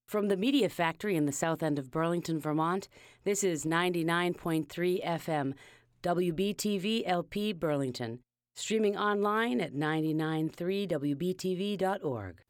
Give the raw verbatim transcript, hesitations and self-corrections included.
From the Media Factory in the south end of Burlington, Vermont, this is ninety-nine point three F M, W B T V L P Burlington. Streaming online at nine nine three W B T V dot org.